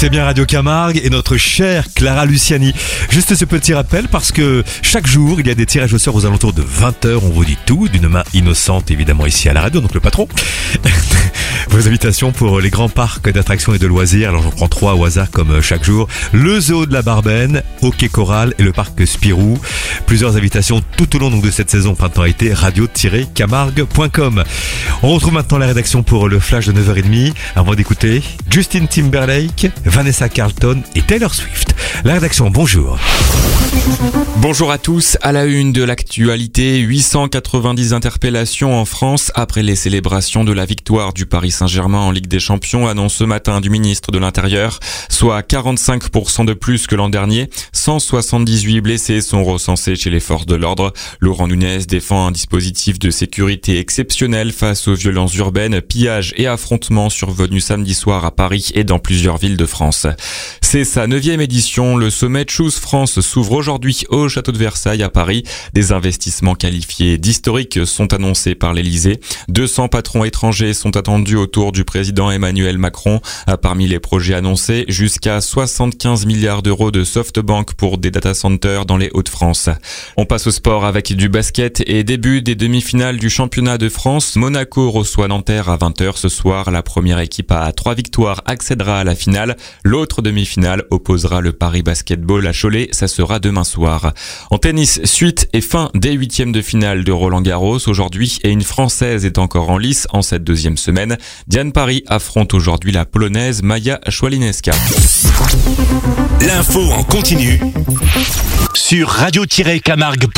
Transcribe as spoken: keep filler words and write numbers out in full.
C'est bien Radio Camargue et notre chère Clara Luciani. Juste ce petit rappel parce que chaque jour, il y a des tirages au sort aux alentours de vingt heures. On vous dit tout d'une main innocente, évidemment, ici à la radio, donc le patron. Vos invitations pour les grands parcs d'attractions et de loisirs. Alors j'en prends trois au hasard comme chaque jour. Le zoo de la Barben, Hockey Coral et le parc Spirou. Plusieurs invitations tout au long donc, de cette saison printemps-été, radio tiret camargue point com. On retrouve maintenant la rédaction pour le flash de neuf heures trente. Avant d'écouter Justin Timberlake, Vanessa Carlton et Taylor Swift. La rédaction, bonjour. Bonjour à tous. À la une de l'actualité, huit cent quatre-vingt-dix interpellations en France après les célébrations de la victoire du Paris Saint-Germain en Ligue des Champions, annonce ce matin du ministre de l'Intérieur, soit quarante-cinq pour cent de plus que l'an dernier. cent soixante-dix-huit blessés sont recensés chez les forces de l'ordre. Laurent Nunez défend un dispositif de sécurité exceptionnel face aux violences urbaines, pillages et affrontements survenus samedi soir à Paris et dans plusieurs villes de France. C'est sa neuvième édition. Le sommet Choose France s'ouvre aujourd'hui au château de Versailles à Paris. Des investissements qualifiés d'historiques sont annoncés par l'Elysée. deux cents patrons étrangers sont attendus autour du président Emmanuel Macron. Parmi les projets annoncés, jusqu'à soixante-quinze milliards d'euros de SoftBank pour des data centers dans les Hauts-de-France. On passe au sport avec du basket et début des demi-finales du championnat de France. Monaco reçoit Nanterre à vingt heures ce soir. La première équipe à trois victoires accédera à la finale. L'autre demi-finale opposera le Paris Basketball à Cholet. Ça sera demain soir. En tennis, suite et fin des huitièmes de finale de Roland-Garros aujourd'hui et une Française est encore en lice en cette deuxième semaine. Diane Paris affronte aujourd'hui la Polonaise Maja Szwalińska. L'info en continu sur radio tiret camargue point com.